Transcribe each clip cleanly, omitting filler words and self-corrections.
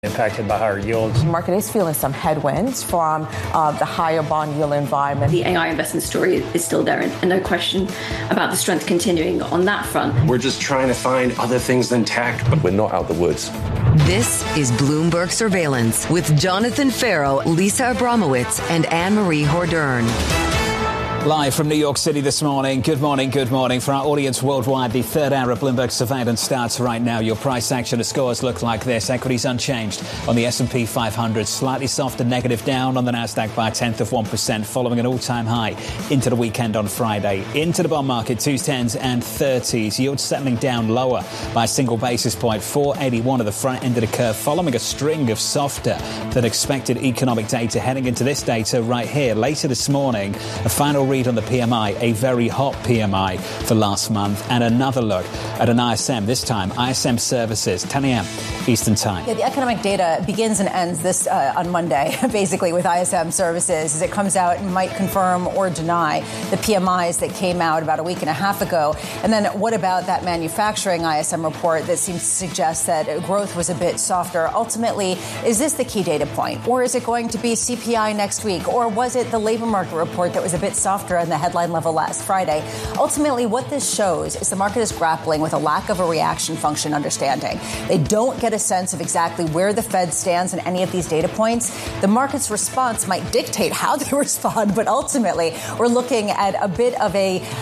impacted by higher yields. The market is feeling some headwinds from the higher bond yield environment. The AI investment story is still there, and no question about the strength continuing on that front. We're just trying to find other things than tech, but we're not out the woods. This is Bloomberg Surveillance with Jonathan Farrow, Lisa Abramowitz, and Anne-Marie Hordern. Live from New York City this morning. Good morning, good morning. For our audience worldwide, the third hour of Bloomberg Surveillance starts right now. Your price action and scores look like this. Equities unchanged on the S&P 500. Slightly softer, negative down on the Nasdaq by 0.1%, following an all-time high into the weekend on Friday. Into the bond market, 210s and 30s. Yields settling down lower by a single basis point, 481 at the front end of the curve, following a string of softer than expected economic data heading into this data right here. Later this morning, a final read on the PMI, a very hot PMI for last month, and another look at an ISM, this time ISM Services, 10 a.m. Eastern Time. Yeah, the economic data begins and ends this on Monday, basically, with ISM Services. As it comes out and might confirm or deny the PMIs that came out about a week and a half ago. And then what about that manufacturing ISM report that seems to suggest that growth was a bit softer? Ultimately, is this the key data point? Or is it going to be CPI next week? Or was it the labor market report that was a bit softer on the headline level last Friday? Ultimately, what this shows is the market is grappling with a lack of a reaction function understanding. They don't get a sense of exactly where the Fed stands in any of these data points. The market's response might dictate how they respond, but ultimately, we're looking at a bit of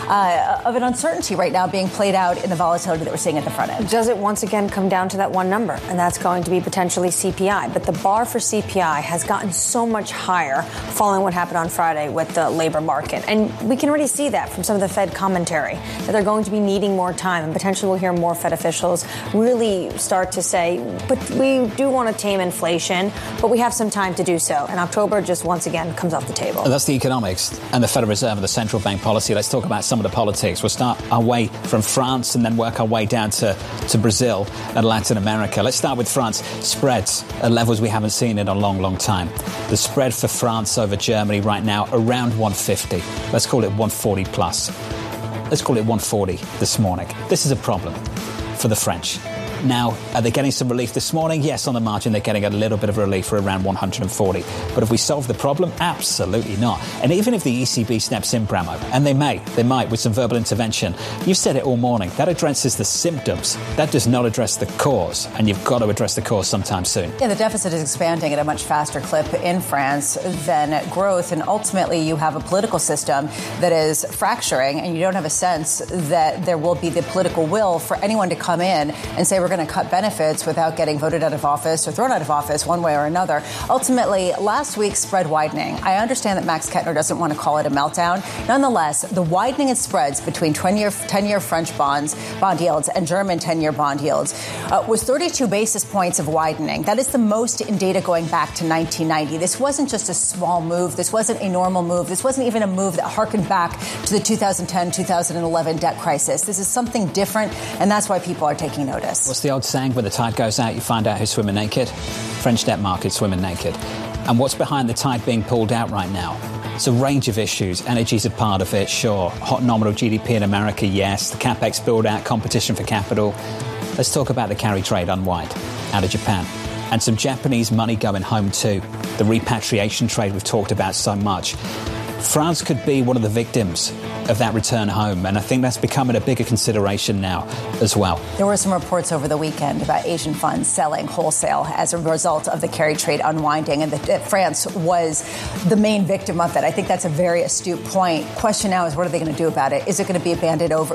an uncertainty right now being played out in the volatility that we're seeing at the front end. Does it once again come down to that one number, and that's going to be potentially CPI? But the bar for CPI has gotten so much higher following what happened on Friday with the labor market. And we can already see that from some of the Fed commentary, that they're going to be needing more time, and potentially we'll hear more Fed officials really start to say, but we do want to tame inflation, but we have some time to do so. And October just once again comes off the table. And that's the economics and the Federal Reserve and the central bank policy. Let's talk about some of the politics. We'll start our way from France and then work our way down to Brazil and Latin America. Let's start with France. Spreads at levels we haven't seen in a long, long time. The spread for France over Germany right now around 150. Let's call it 140 plus. Let's call it 140 this morning. This is a problem for the French. Now, are they getting some relief this morning? Yes, on the margin, they're getting a little bit of relief for around 140. But have we solved the problem? Absolutely not. And even if the ECB steps in, Bramo, and they might with some verbal intervention, you've said it all morning, that addresses the symptoms. That does not address the cause. And you've got to address the cause sometime soon. Yeah, the deficit is expanding at a much faster clip in France than growth. And ultimately, you have a political system that is fracturing, and you don't have a sense that there will be the political will for anyone to come in and say, we're going to cut benefits without getting voted out of office or thrown out of office one way or another. Ultimately, last week's spread widening. I understand that Max Kettner doesn't want to call it a meltdown. Nonetheless, the widening in spreads between 10-year French bond yields and German 10-year bond yields was 32 basis points of widening. That is the most in data going back to 1990. This wasn't just a small move. This wasn't a normal move. This wasn't even a move that harkened back to the 2010-2011 debt crisis. This is something different, and that's why people are taking notice. What's the old saying, when the tide goes out, you find out who's swimming naked? French debt market swimming naked. And what's behind the tide being pulled out right now? It's a range of issues. Energy's a part of it, sure. Hot nominal GDP in America, yes. The CapEx build-out, competition for capital. Let's talk about the carry trade unwind out of Japan. And some Japanese money going home too. The repatriation trade we've talked about so much. France could be one of the victims of that return home, and I think that's becoming a bigger consideration now as well. There were some reports over the weekend about Asian funds selling wholesale as a result of the carry trade unwinding, and that France was the main victim of that. I think that's a very astute point. Question now is, what are they going to do about it? Is it going to be banded over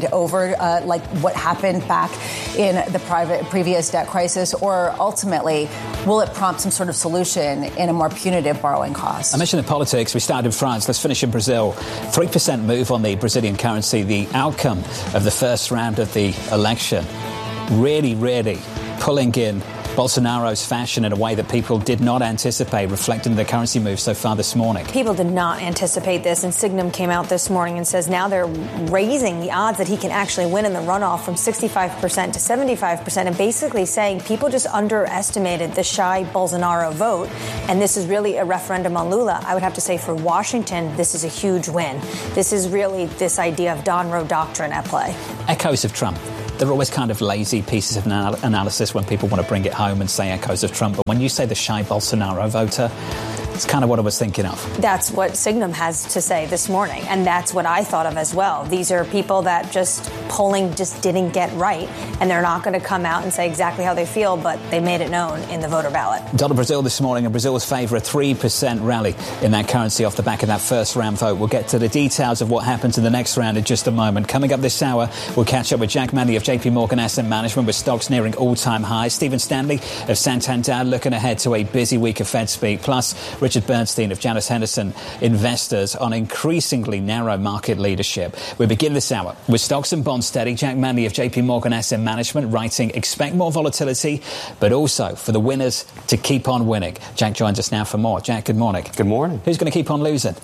like what happened back in the previous debt crisis, or ultimately will it prompt some sort of solution in a more punitive borrowing cost? I mentioned the politics. We started in France. Let's finish in Brazil. 3% move on the Brazilian currency. The outcome of the first round of the election really pulling in Bolsonaro's fashion in a way that people did not anticipate, reflecting the currency move so far this morning. People did not anticipate this, and Signum came out this morning and says now they're raising the odds that he can actually win in the runoff from 65% to 75%, and basically saying people just underestimated the shy Bolsonaro vote, and this is really a referendum on Lula. I would have to say for Washington, this is a huge win. This is really this idea of Don Rowe doctrine at play. Echoes of Trump. they're always kind of lazy pieces of analysis when people want to bring it home and say echoes of Trump. But when you say the shy Bolsonaro voter, it's kind of what I was thinking of. That's what Signum has to say this morning, and that's what I thought of as well. These are people that polling just didn't get right, and they're not going to come out and say exactly how they feel, but they made it known in the voter ballot. Dollar Brazil this morning, and Brazil's favour a 3% rally in that currency off the back of that first round vote. We'll get to the details of what happens in the next round in just a moment. Coming up this hour, we'll catch up with Jack Manley of JP Morgan Asset Management with stocks nearing all-time highs. Stephen Stanley of Santander looking ahead to a busy week of Fed speak. Plus, Richard Bernstein of Janus Henderson Investors on increasingly narrow market leadership. We begin this hour with stocks and bonds steady. Jack Manley of JP Morgan Asset Management writing, expect more volatility, but also for the winners to keep on winning. Jack joins us now for more. Jack, good morning. Good morning. Who's going to keep on losing?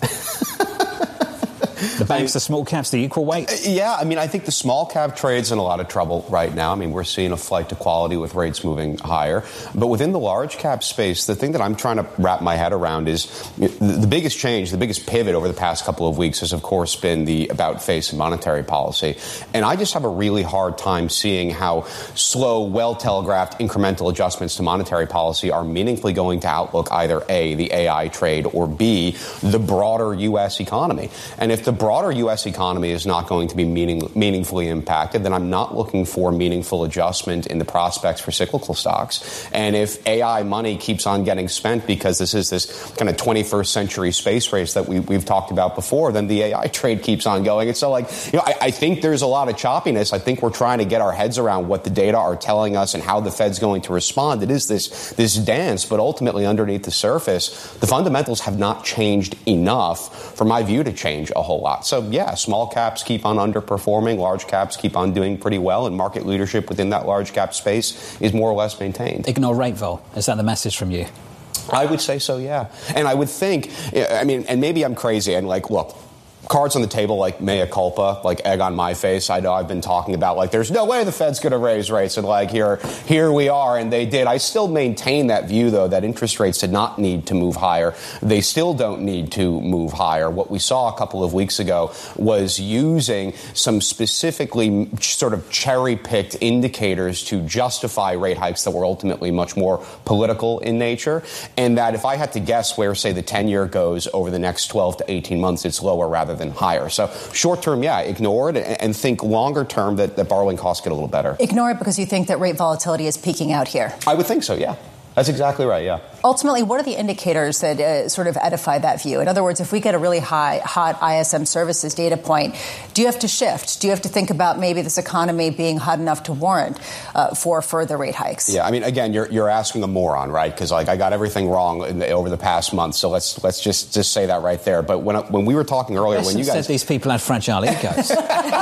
The banks, the small caps, the equal weight? Yeah, I mean, I think the small cap trade's in a lot of trouble right now. I mean, we're seeing a flight to quality with rates moving higher. But within the large cap space, the thing that I'm trying to wrap my head around is the biggest change, the biggest pivot over the past couple of weeks has, of course, been the about-face monetary policy. And I just have a really hard time seeing how slow, well-telegraphed incremental adjustments to monetary policy are meaningfully going to outlook either A, the AI trade, or B, the broader U.S. economy. And if the broader U.S. economy is not going to be meaningfully impacted, then I'm not looking for meaningful adjustment in the prospects for cyclical stocks. And if AI money keeps on getting spent because this is this kind of 21st century space race that we've talked about before, then the AI trade keeps on going. And so, I think there's a lot of choppiness. I think we're trying to get our heads around what the data are telling us and how the Fed's going to respond. It is this dance, but ultimately underneath the surface, the fundamentals have not changed enough for my view to change a whole lot. So, yeah, small caps keep on underperforming, large caps keep on doing pretty well, and market leadership within that large cap space is more or less maintained. Ignore rate vol. Is that the message from you? I would say so, yeah. And I would think, I mean, and maybe I'm crazy, and look, cards on the table like mea culpa, like egg on my face. I know I've been talking about there's no way the Fed's going to raise rates, and here we are, and they did. I still maintain that view, though, that interest rates did not need to move higher. They still don't need to move higher. What we saw a couple of weeks ago was using some specifically sort of cherry-picked indicators to justify rate hikes that were ultimately much more political in nature, and that if I had to guess where, say, the 10-year goes over the next 12 to 18 months, it's lower rather than higher. So short term, yeah, ignore it and think longer term that borrowing costs get a little better. Ignore it because you think that rate volatility is peaking out here. I would think so, yeah. That's exactly right, yeah. Ultimately, what are the indicators that sort of edify that view? In other words, if we get a really hot ISM services data point, do you have to shift? Do you have to think about maybe this economy being hot enough to warrant for further rate hikes? Yeah, I mean, again, you're asking a moron, right? Because I got everything wrong over the past month, so let's just say that right there. But when we were talking earlier, when you guys said these people had fragile egos, it's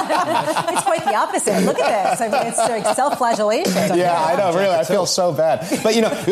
quite the opposite. Look at this. I mean, it's like self-flagellation. Yeah, I know. Really, I feel so bad. But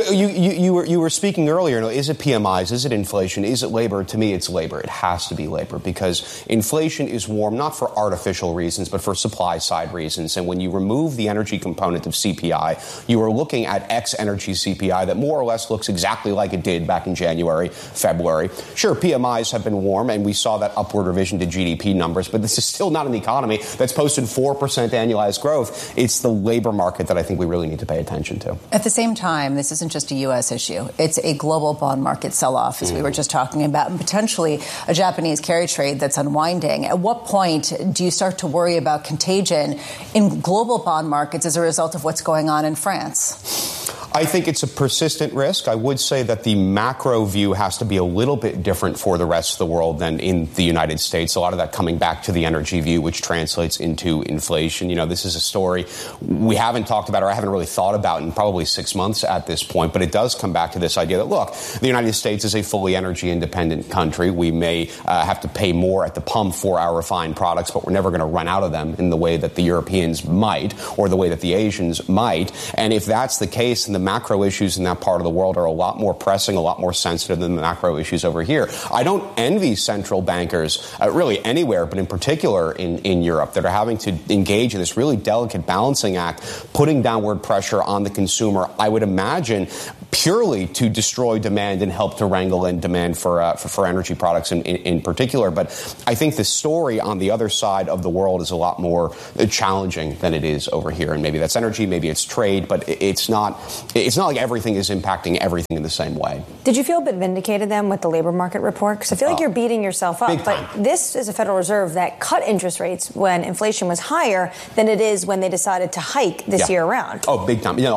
you were speaking earlier. Is it PMIs? Is it inflation? Is it labor? To me, it's labor. It has to be labor because inflation is warm not for artificial reasons, but for supply side reasons. And when you remove the energy component of CPI, you are looking at ex-energy CPI that more or less looks exactly like it did back in January, February. Sure, PMIs have been warm, and we saw that upward revision to GDP numbers, but this is still not an economy that's posted 4% annualized growth. It's the labor market that I think we really need to pay attention to. At the same time, this isn't just a U.S. issue. It's a global bond market sell-off, as we were just talking about, and potentially a Japanese carry trade that's unwinding. At what point do you start to worry about contagion in global bond markets as a result of what's going on in France? I think it's a persistent risk. I would say that the macro view has to be a little bit different for the rest of the world than in the United States. A lot of that coming back to the energy view, which translates into inflation. This is a story we haven't talked about or I haven't really thought about in probably 6 months at this point. But it does come back to this idea that, look, the United States is a fully energy independent country. We may have to pay more at the pump for our refined products, but we're never going to run out of them in the way that the Europeans might or the way that the Asians might. And if that's the case, then the macro issues in that part of the world are a lot more pressing, a lot more sensitive than the macro issues over here. I don't envy central bankers really anywhere, but in particular in Europe, that are having to engage in this really delicate balancing act, putting downward pressure on the consumer. I would imagine purely to destroy demand and help to wrangle in demand for energy products in particular. But I think the story on the other side of the world is a lot more challenging than it is over here. And maybe that's energy, maybe it's trade, but it's not like everything is impacting everything in the same way. Did you feel a bit vindicated then with the labor market report? Because I feel like you're beating yourself up. But this is a Federal Reserve that cut interest rates when inflation was higher than it is when they decided to hike this year around. Oh, big time.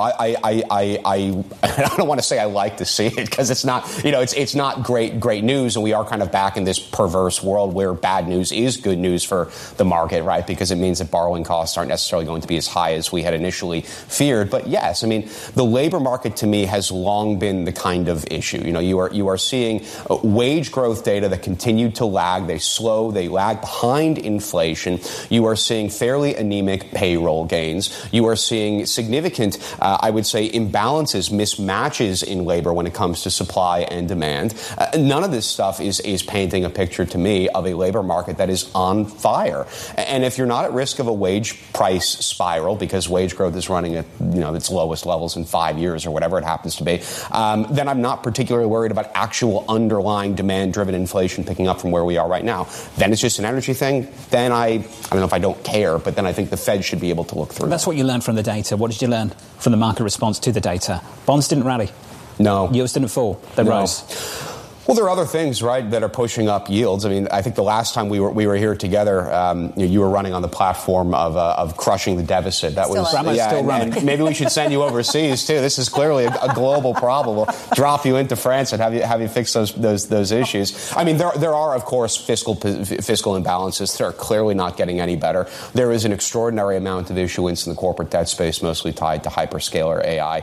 I don't want to say I like to see it because it's not, it's not great news. And we are kind of back in this perverse world where bad news is good news for the market, right? Because it means that borrowing costs aren't necessarily going to be as high as we had initially feared. But yes, I mean, the labor market to me has long been the kind of issue. You are seeing wage growth data that continue to lag. They lag behind inflation. You are seeing fairly anemic payroll gains. You are seeing significant, I would say, imbalances, mismatches in labor when it comes to supply and demand. None of this stuff is painting a picture to me of a labor market that is on fire. And if you're not at risk of a wage price spiral because wage growth is running at its lowest levels in 5 years or whatever it happens to be, then I'm not particularly worried about actual underlying demand-driven inflation picking up from where we are right now. Then it's just an energy thing. Then I don't know if I don't care, but then I think the Fed should be able to look through. That's what you learned from the data. What did you learn from the market response to the data? Bonds didn't rally. No. Yields didn't fall. They rose. Well, there are other things, right, that are pushing up yields. I mean, I think the last time we were here together, you were running on the platform of crushing the deficit. That was still running. And maybe we should send you overseas too. This is clearly a global problem. We'll drop you into France and have you fix those issues. I mean, there are of course fiscal imbalances that are clearly not getting any better. There is an extraordinary amount of issuance in the corporate debt space, mostly tied to hyperscaler AI.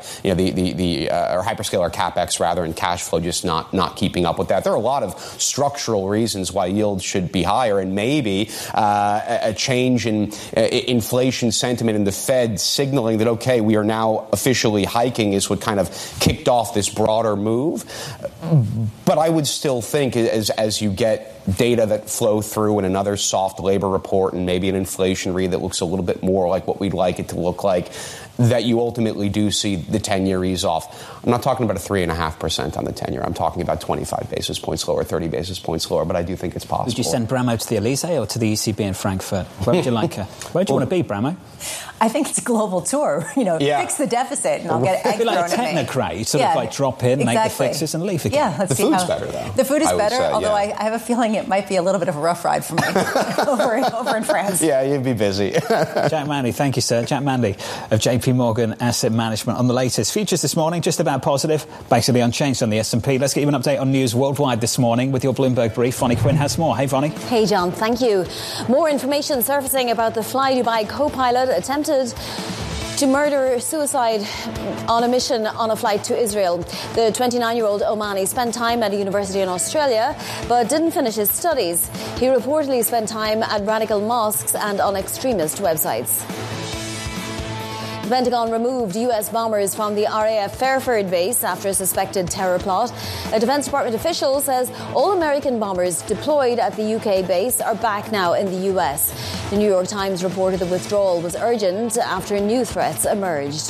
Or hyperscaler capex rather, and cash flow just not keeping up with that. There are a lot of structural reasons why yields should be higher, and maybe a change in inflation sentiment in the Fed signaling that, okay, we are now officially hiking is what kind of kicked off this broader move. But I would still think as you get data that flow through and another soft labor report and maybe an inflation read that looks a little bit more like what we'd like it to look like, that you ultimately do see the 10-year ease off. I'm not talking about a 3.5% on the 10-year. I'm talking about 25 basis points lower, 30 basis points lower, but I do think it's possible. Would you send Bramo to the Elysee or to the ECB in Frankfurt? Where would you like her? Where do you want to be, Bramo? I think it's a global tour. Fix the deficit and I'll get egg thrown at me. Like a technocrat. You sort of like drop in, make the fixes and leave again. Yeah, the food's better, though. The food is better, although I have a feeling it might be a little bit of a rough ride for me over in France. Yeah, you'd be busy. Jack Manley, thank you, sir. Jack Manley of JP Morgan Asset Management on the latest. Futures this morning, just about positive, basically unchanged on the S&P. Let's get you an update on news worldwide this morning with your Bloomberg brief. Vonnie Quinn has more. Hey, Vonnie. Hey, John. Thank you. More information surfacing about the Fly Dubai co-pilot attempted to murder-suicide on a mission on a flight to Israel. The 29-year-old Omani spent time at a university in Australia, but didn't finish his studies. He reportedly spent time at radical mosques and on extremist websites. The Pentagon removed U.S. bombers from the RAF Fairford base after a suspected terror plot. A Defense Department official says all American bombers deployed at the U.K. base are back now in the U.S. The New York Times reported the withdrawal was urgent after new threats emerged.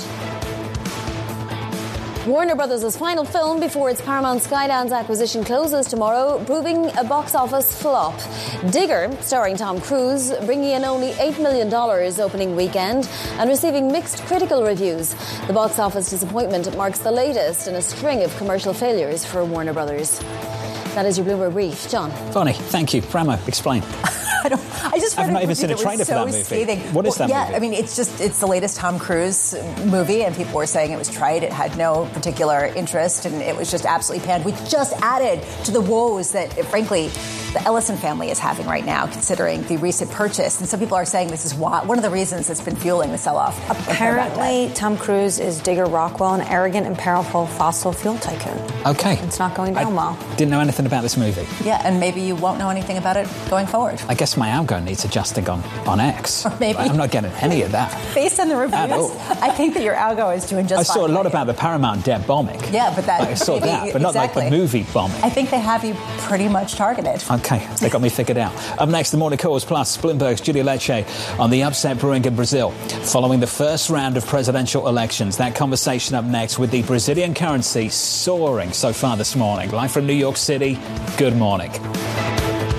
Warner Brothers' final film before its Paramount Skydance acquisition closes tomorrow, proving a box office flop. Digger, starring Tom Cruise, bringing in only $8 million opening weekend and receiving mixed critical reviews. The box office disappointment marks the latest in a string of commercial failures for Warner Brothers. That is your Bloomberg Brief. John. Vonnie, thank you. Bramo, explain. I've not even seen a trailer for that movie. Scathing. What is that movie? Yeah, I mean, it's the latest Tom Cruise movie, and people were saying it was trite. It had no particular interest, and it was just absolutely panned. We just added to the woes that, frankly, the Ellison family is having right now, considering the recent purchase. And some people are saying this is one of the reasons that's been fueling the sell-off. Apparently, Tom Cruise is Digger Rockwell, an arrogant and powerful fossil fuel tycoon. Okay. It's not going down well. Didn't know anything about this movie. Yeah, and maybe you won't know anything about it going forward. I guess my algo needs adjusting on X. Or maybe. I'm not getting any of that. Based on the reviews, I think that your algo is doing just fine. I saw a lot about the Paramount debt bombing. Yeah, but that... I saw that, but not like the movie bombing. I think they have you pretty much targeted. Okay. Okay, they got me figured out. Up next, the Morning Calls plus Bloomberg's Julia Lecce on the upset brewing in Brazil following the first round of presidential elections. That conversation up next with the Brazilian currency soaring so far this morning. Live from New York City, good morning.